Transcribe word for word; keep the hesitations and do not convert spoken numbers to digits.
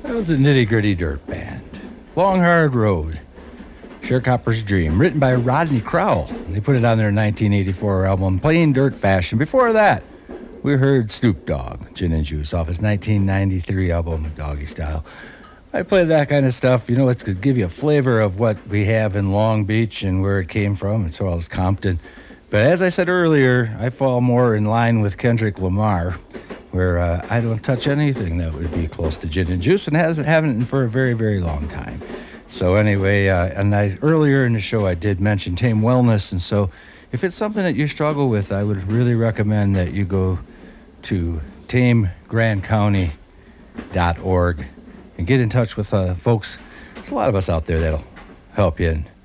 That was the Nitty Gritty Dirt Band. Long Hard Road. Sharecropper's Dream, written by Rodney Crowell. They put it on their nineteen eighty-four album, Plain Dirt Fashion. Before that, we heard Snoop Dogg, Gin and Juice, off his nineteen ninety-three album, Doggy Style. I play that kind of stuff. You know, it's to give you a flavor of what we have in Long Beach and where it came from, as well as Compton. But as I said earlier, I fall more in line with Kendrick Lamar, where uh, I don't touch anything that would be close to Gin and Juice, and hasn't haven't for a very, very long time. So anyway, uh, and I, earlier in the show I did mention Tame Wellness, and so if it's something that you struggle with, I would really recommend that you go to tame grand county dot org and get in touch with uh, folks. There's a lot of us out there that'll help you and